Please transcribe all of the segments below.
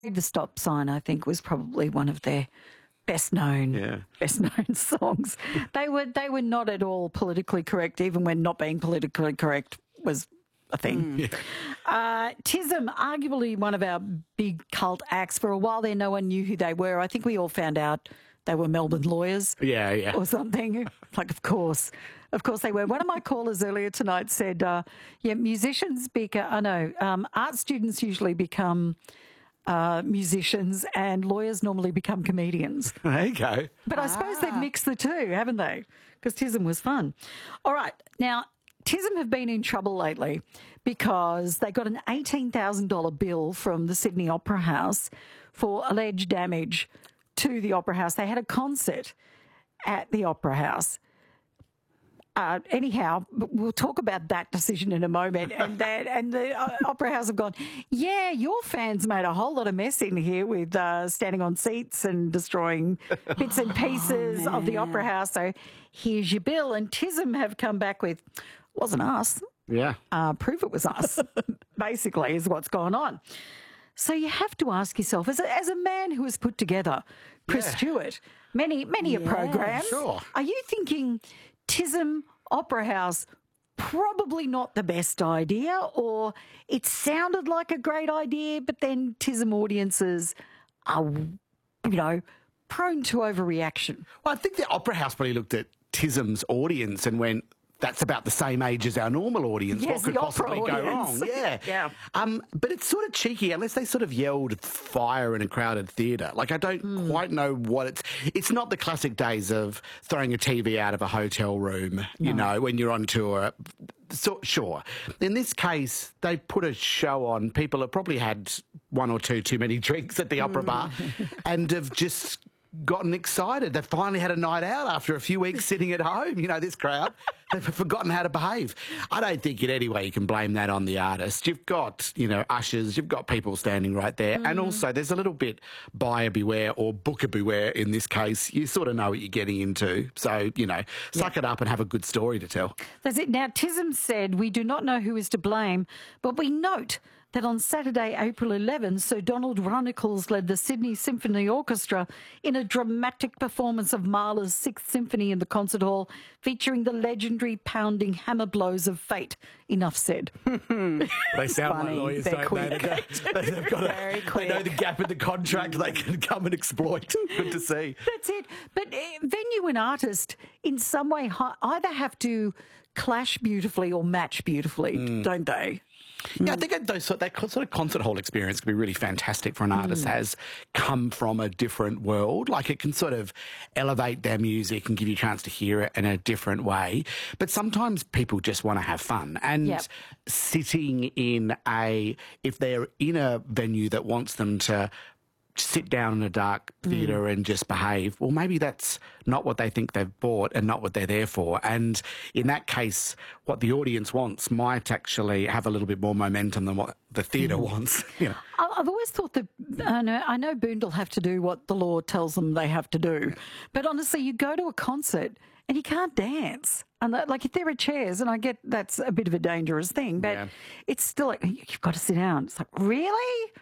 The Stop Sign, I think, was probably one of their best known songs. They were not at all politically correct, even when not being politically correct was a thing. TISM, arguably one of our big cult acts. For a while there, no one knew who they were. I think we all found out they were Melbourne Lawyers. Or something. Like, of course they were. One of my callers earlier tonight said, art students usually become musicians and lawyers normally become comedians. There you go. But I suppose they've mixed the two, haven't they? Because TISM was fun. All right. Now, TISM have been in trouble lately because they got an $18,000 bill from the Sydney Opera House for alleged damage to the Opera House. They had a concert at the Opera House. Anyhow, we'll talk about that decision in a moment. And the Opera House have gone, yeah, your fans made a whole lot of mess in here with standing on seats and destroying bits and pieces of the Opera House. So here's your bill. And TISM have come back with, wasn't us. Yeah. Prove it was us, basically, is what's gone on. So you have to ask yourself, as a man who has put together Chris Stewart, many a program, are you thinking TISM Opera House, probably not the best idea, or it sounded like a great idea, but then TISM audiences are, prone to overreaction? Well, I think the Opera House probably looked at TISM's audience and went, that's about the same age as our normal audience. Yes, what could possibly go wrong? Yeah. But it's sort of cheeky, unless they sort of yelled fire in a crowded theatre. Like, I don't quite know what it's not the classic days of throwing a TV out of a hotel room, when you're on tour. So, sure. In this case, they put a show on. People have probably had one or two too many drinks at the opera bar and have just gotten excited. They've finally had a night out after a few weeks sitting at home. This crowd, they've forgotten how to behave. I don't think in any way you can blame that on the artist. You've got, ushers, you've got people standing right there. And also there's a little bit buyer beware or booker beware in this case. You sort of know what you're getting into. So, suck it up and have a good story to tell. That's it. Now, TISM said, we do not know who is to blame, but we note that on Saturday, April 11, Sir Donald Runnicles led the Sydney Symphony Orchestra in a dramatic performance of Mahler's Sixth Symphony in the concert hall, featuring the legendary pounding hammer blows of fate. Enough said. They sound like lawyers, They're don't quick. They've got Very quick. They know the gap in the contract they can come and exploit. Good to see. That's it. But venue and artist, in some way, either have to clash beautifully or match beautifully, don't they? Yeah, I think that sort of concert hall experience can be really fantastic for an artist has come from a different world. Like, it can sort of elevate their music and give you a chance to hear it in a different way. But sometimes people just want to have fun. And sitting in if they're in a venue that wants them to sit down in a dark theatre and just behave, well, maybe that's not what they think they've bought and not what they're there for. And in that case, what the audience wants might actually have a little bit more momentum than what the theatre wants. I've always thought that, I know Boondall have to do what the law tells them they have to do, but honestly, you go to a concert and you can't dance. And if there are chairs, and I get that's a bit of a dangerous thing, but it's still like, you've got to sit down. It's like, really?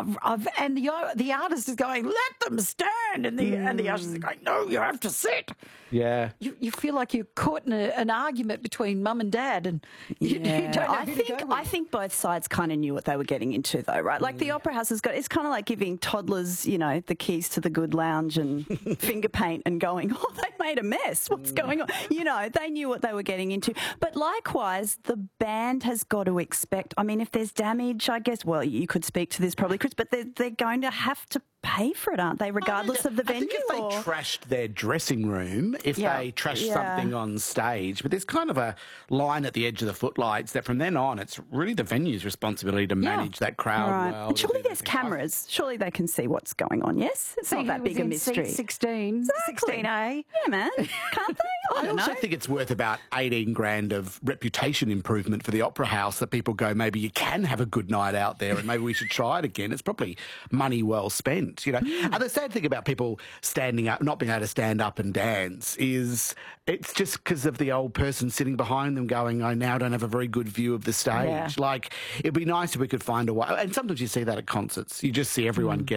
And the artist is going, let them stand, and the usher's is going, no, you have to sit. Yeah, you feel like you're caught in an argument between mum and dad, and you don't know who to go with. I think both sides kind of knew what they were getting into, though, right? Like the Opera House it's kind of like giving toddlers, the keys to the good lounge and finger paint and going, oh, they made a mess. What's going on? They knew what they were getting into. But likewise, the band has got to expect. I mean, if there's damage, I guess. Well, you could speak to this probably, Chris, but they're going to have to pay for it, aren't they, regardless of the venue? I think if they trashed their dressing room, if they trashed something on stage, but there's kind of a line at the edge of the footlights that from then on, it's really the venue's responsibility to manage that crowd well. And surely there's cameras. Surely they can see what's going on, yes? It's not that big a mystery. Seat 16, exactly. 16A. Yeah, man. Can't they? I also think it's worth about 18 grand of reputation improvement for the Opera House, that people go, maybe you can have a good night out there and maybe we should try it again. It's probably money well spent, you know. And the sad thing about people standing up, not being able to stand up and dance, is it's just because of the old person sitting behind them going, I now don't have a very good view of the stage. Yeah. Like, it'd be nice if we could find a way. And sometimes you see that at concerts. You just see everyone get